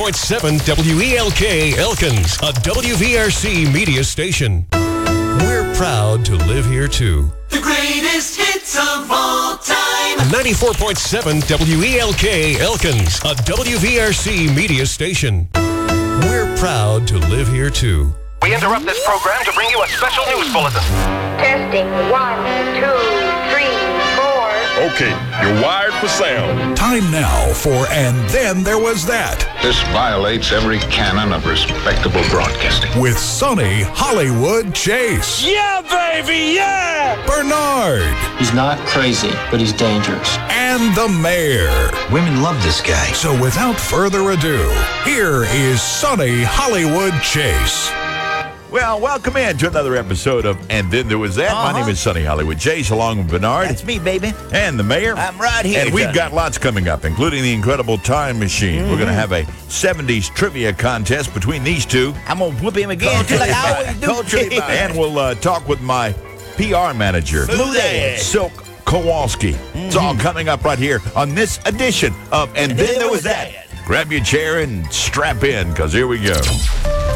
94.7 WELK Elkins, a WVRC media station. We're proud to live here, too. The greatest hits of all time. 94.7 WELK Elkins, a WVRC media station. We're proud to live here, too. We interrupt this program to bring you a special news bulletin. Testing 1, 2, 3, 4. Okay, you're wired for sound. Time now for And Then There Was That. This violates every canon of respectable broadcasting. With Sonny Hollywood Chase. Yeah, baby, yeah! Bernard. He's not crazy, but he's dangerous. And the mayor. Women love this guy. So without further ado, here is Sonny Hollywood Chase. Well, welcome in to another episode of And Then There Was That. My name is Sonny Hollywood Chase, along with Bernard. That's me, baby. And the mayor. I'm right here, And we've Johnny. got lots coming up, including the Incredible Time Machine. We're going to have a 70s trivia contest between these two. I'm going to whoop him again, like I always do. Culturally biased. And we'll talk with my PR manager, Smooth ass. Silk Kowalski. It's all coming up right here on this edition of And Then There Was That. Grab your chair and strap in, because here we go.